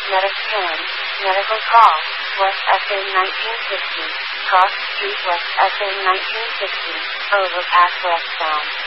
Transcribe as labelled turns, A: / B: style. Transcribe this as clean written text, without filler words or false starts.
A: Medic 10, medical call, West SA 1960, Cross Street West SA 1960, overpass westbound.